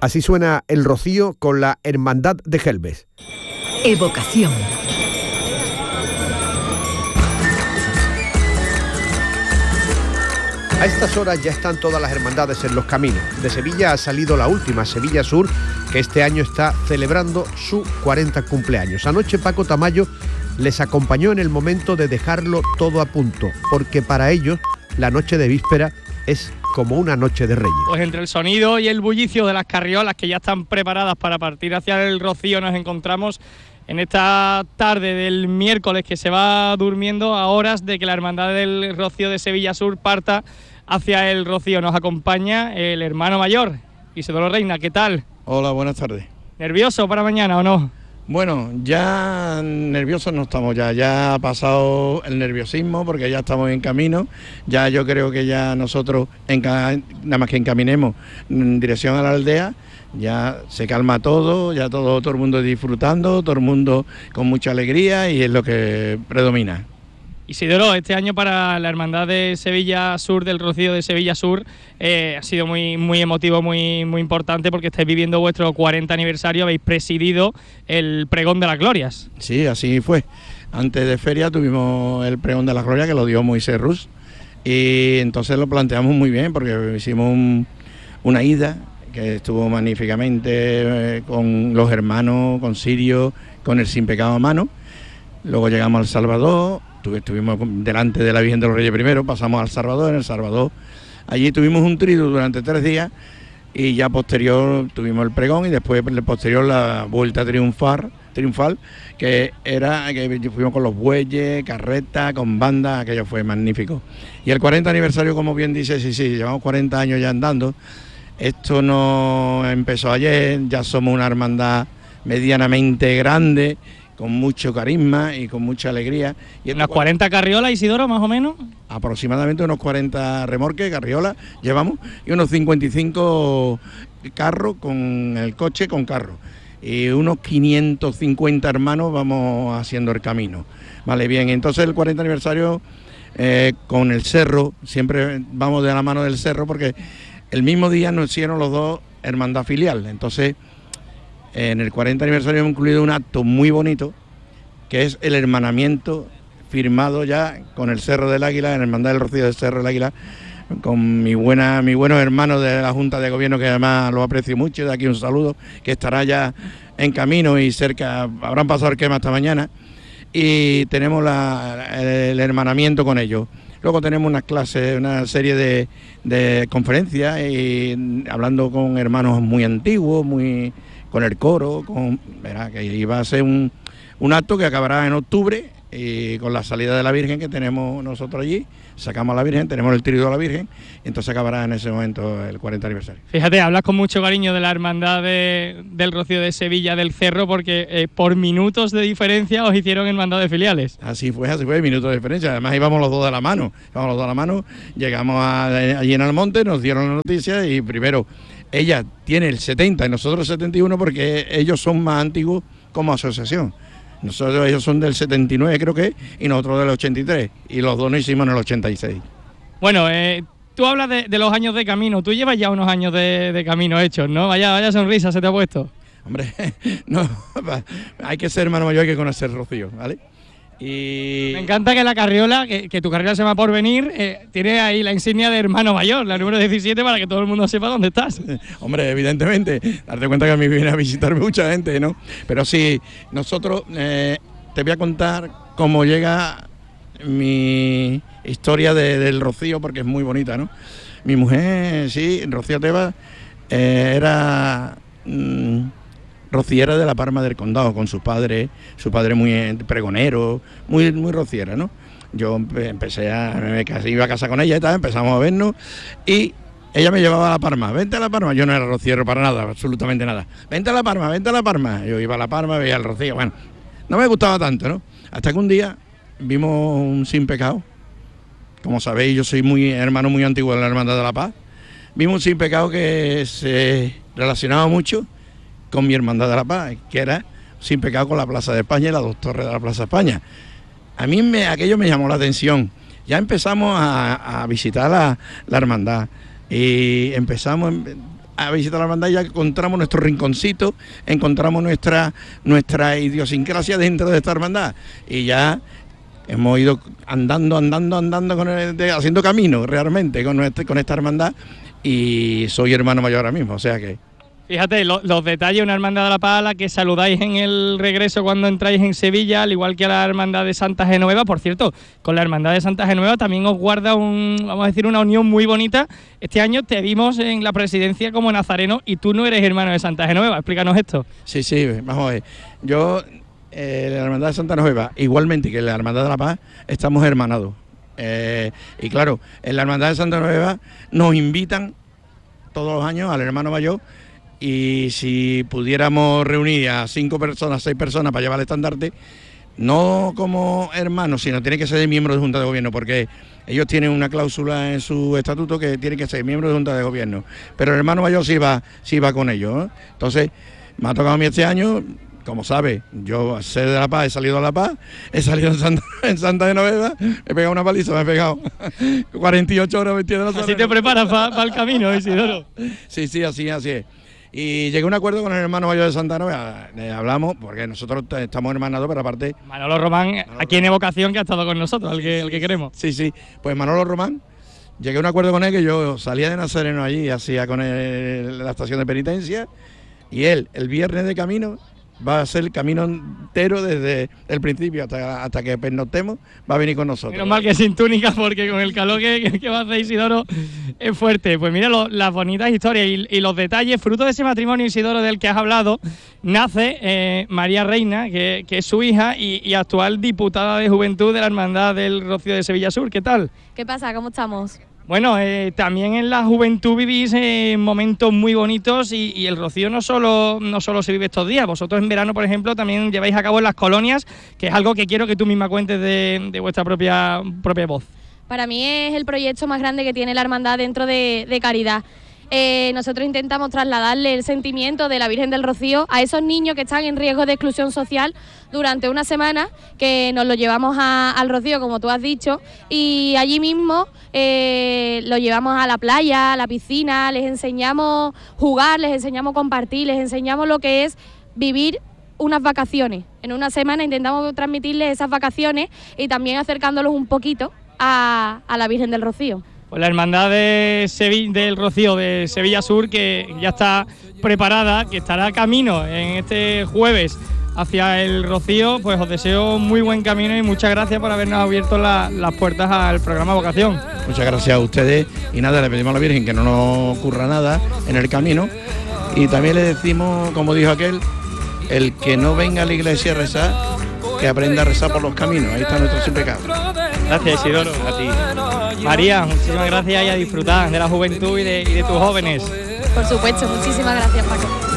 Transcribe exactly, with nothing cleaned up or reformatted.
Así suena el rocío con la Hermandad de Gelbes. Evocación. A estas horas ya están todas las hermandades en los caminos. De Sevilla ha salido la última, Sevilla Sur, que este año está celebrando su cuarenta cumpleaños. Anoche Paco Tamayo les acompañó en el momento de dejarlo todo a punto, porque para ellos la noche de víspera es como una noche de Reyes. Pues entre el sonido y el bullicio de las carriolas que ya están preparadas para partir hacia el rocío, nos encontramos en esta tarde del miércoles, que se va durmiendo a horas de que la Hermandad del Rocío de Sevilla Sur parta hacia el rocío. Nos acompaña el hermano mayor, Isidoro Reina. ¿Qué tal? Hola, buenas tardes. ¿Nervioso para mañana o no? Bueno, ya nerviosos no estamos, ya ya ha pasado el nerviosismo porque ya estamos en camino. Ya yo creo que ya nosotros, nada más que encaminemos en dirección a la aldea, ya se calma todo, ya todo, todo el mundo disfrutando, todo el mundo con mucha alegría, y es lo que predomina. Isidoro, este año para la Hermandad de Sevilla Sur, del Rocío de Sevilla Sur, eh, ha sido muy, muy emotivo, muy, muy importante, porque estáis viviendo vuestro cuarenta aniversario, habéis presidido el Pregón de las Glorias. Sí, así fue. Antes de feria tuvimos el Pregón de las Glorias, que lo dio Moisés Rus, y entonces lo planteamos muy bien, porque hicimos un, una ida que estuvo magníficamente, eh, con los hermanos, con Sirio, con el Sin Pecado a mano. Luego llegamos al Salvador, estuvimos delante de la Virgen de los Reyes primero, pasamos al Salvador, en el Salvador allí tuvimos un triduo durante tres días, y ya posterior tuvimos el pregón, y después posterior la vuelta triunfal, triunfal que era que fuimos con los bueyes, carreta, con banda, aquello fue magnífico. Y el cuarenta aniversario, como bien dice, sí, sí, llevamos cuarenta años ya andando. Esto no empezó ayer, ya somos una hermandad medianamente grande, con mucho carisma y con mucha alegría. Y ¿Unas cuarenta carriolas, Isidoro, más o menos? Aproximadamente unos cuarenta remorques, carriolas llevamos, y unos cincuenta y cinco carros con el coche con carro. Y unos quinientos cincuenta hermanos vamos haciendo el camino. Vale, bien, entonces el cuarenta aniversario eh, con el cerro, siempre vamos de la mano del cerro, porque el mismo día nos hicieron los dos hermandad filial. Entonces, en el cuarenta aniversario hemos incluido un acto muy bonito, que es el hermanamiento firmado ya con el Cerro del Águila, en la Hermandad del Rocío del Cerro del Águila, con mi buena, mi buenos hermanos de la Junta de Gobierno, que además lo aprecio mucho. De aquí un saludo, que estará ya en camino y cerca, habrán pasado el quema hasta mañana, y tenemos la, el hermanamiento con ellos. Luego tenemos unas clases, una serie de, de conferencias, y hablando con hermanos muy antiguos, muy con el coro, con, verá, que iba a ser un, un acto que acabará en octubre, y con la salida de la Virgen que tenemos nosotros allí, sacamos a la Virgen, tenemos el tríodo de la Virgen, y entonces acabará en ese momento el cuarenta aniversario. Fíjate, hablas con mucho cariño de la Hermandad de, del Rocío de Sevilla del Cerro, porque eh, por minutos de diferencia os hicieron hermandades filiales. Así fue, así fue, minutos de diferencia. Además íbamos los dos de la mano, íbamos los dos de la mano, llegamos a, allí en Almonte, nos dieron la noticia, y primero, ella tiene el setenta y nosotros el setenta y uno, porque ellos son más antiguos como asociación. Nosotros, ellos son del setenta y nueve, creo que, y nosotros del ochenta y tres, y los dos nos hicimos en el ochenta y seis. Bueno, eh, tú hablas de, de los años de camino, tú llevas ya unos años de, de camino hechos, ¿no? Vaya, vaya sonrisa se te ha puesto. Hombre, no, hay que ser hermano mayor, hay que conocer Rocío, ¿vale? Y me encanta que la carriola, que, que tu carriola se llama Porvenir, eh, tiene ahí la insignia de hermano mayor, la número diecisiete, para que todo el mundo sepa dónde estás. Hombre, evidentemente, darte cuenta que a mí viene a visitar mucha gente, ¿no? Pero sí, nosotros, eh, te voy a contar cómo llega mi historia de, del Rocío, porque es muy bonita, ¿no? Mi mujer, sí, Rocío Tebas, eh, era... Mmm, rociera de la Parma del Condado, con su padre, su padre muy pregonero, muy, muy rociera, ¿no? Yo empecé a, me casé, iba a casa con ella y tal, empezamos a vernos, y ella me llevaba a La Parma, vente a La Parma, yo no era rociero para nada, absolutamente nada, vente a La Parma, vente a La Parma, yo iba a La Parma, veía el rocío, bueno, no me gustaba tanto, ¿no? Hasta que un día vimos un Sin Pecado, como sabéis, yo soy muy hermano muy antiguo de la Hermandad de la Paz, vimos un Sin Pecado que se relacionaba mucho con mi Hermandad de la Paz, que era Sin Pecado con la Plaza de España y las dos torres de la Plaza de España. A mí me, aquello me llamó la atención. Ya empezamos a, a visitar la, la hermandad, y empezamos a visitar la hermandad y ya encontramos nuestro rinconcito, encontramos nuestra, nuestra idiosincrasia dentro de esta hermandad. Y ya hemos ido andando, andando, andando, con el, de, haciendo camino realmente con, este, con esta hermandad, y soy hermano mayor ahora mismo, o sea que... Fíjate, lo, los detalles, una hermandad de la Paz a la que saludáis en el regreso cuando entráis en Sevilla, al igual que a la hermandad de Santa Genoveva. Por cierto, con la hermandad de Santa Genoveva también os guarda un, vamos a decir, una unión muy bonita. Este año te vimos en la presidencia como nazareno y tú no eres hermano de Santa Genoveva. Explícanos esto. Sí, sí, vamos a ver. Yo, eh, la hermandad de Santa Genoveva, igualmente que la hermandad de la Paz, estamos hermanados. Eh, y claro, en la hermandad de Santa Genoveva nos invitan todos los años al hermano mayor. Y si pudiéramos reunir a cinco personas, seis personas para llevar el estandarte, no como hermanos, sino tiene que ser miembro de Junta de Gobierno, porque ellos tienen una cláusula en su estatuto que tiene que ser miembro de Junta de Gobierno. Pero el hermano mayor sí va, sí va con ellos, ¿eh? Entonces, me ha tocado a mí este año, como sabe, yo sé de La Paz, he salido a La Paz, he salido en Santa, en Santa Genoveva, he pegado una paliza, me he pegado cuarenta y ocho horas vestido de la Así te preparas para pa el camino, Isidoro. Sí, sí, así, así es. Y llegué a un acuerdo con el hermano mayor de Santa Genoveva, eh, hablamos, porque nosotros estamos hermanados, pero aparte... Manolo Román, Manolo aquí en Evocación, que ha estado con nosotros, al que, el que queremos. Sí, sí, pues Manolo Román, llegué a un acuerdo con él que yo salía de Nazareno allí, hacía con él la estación de penitencia, y él, el viernes de camino, va a hacer el camino entero desde el principio hasta, hasta que pernoctemos, va a venir con nosotros. Menos mal que sin túnica, porque con el calor que, que va a hacer Isidoro es fuerte. Pues mira lo, las bonitas historias y, y los detalles, fruto de ese matrimonio, Isidoro, del que has hablado, nace eh, María Reina, que, que es su hija y, y actual diputada de Juventud de la Hermandad del Rocío de Sevilla Sur. ¿Qué tal? ¿Qué pasa? ¿Cómo estamos? Bueno, eh, también en la juventud vivís eh, momentos muy bonitos y, y el Rocío no solo, no solo se vive estos días. Vosotros en verano, por ejemplo, también lleváis a cabo en las colonias, que es algo que quiero que tú misma cuentes de, de vuestra propia, propia voz. Para mí es el proyecto más grande que tiene la hermandad dentro de, de Caridad. Eh, nosotros intentamos trasladarle el sentimiento de la Virgen del Rocío a esos niños que están en riesgo de exclusión social durante una semana, que nos lo llevamos a, al Rocío, como tú has dicho, y allí mismo eh, lo llevamos a la playa, a la piscina, les enseñamos jugar, les enseñamos compartir, les enseñamos lo que es vivir unas vacaciones. En una semana intentamos transmitirles esas vacaciones y también acercándolos un poquito a, a la Virgen del Rocío. Pues la hermandad de Sevilla, del Rocío de Sevilla Sur, que ya está preparada, que estará camino en este jueves hacia el Rocío, pues os deseo muy buen camino y muchas gracias por habernos abierto la, las puertas al programa Vocación. Muchas gracias a ustedes y nada, le pedimos a la Virgen que no nos ocurra nada en el camino, y también le decimos, como dijo aquel, el que no venga a la iglesia a rezar, que aprenda a rezar por los caminos. Ahí está nuestro sin pecado. Gracias, Isidoro. A ti. María, muchísimas gracias y a disfrutar de la juventud y de, y de tus jóvenes. Por supuesto, muchísimas gracias, Paco.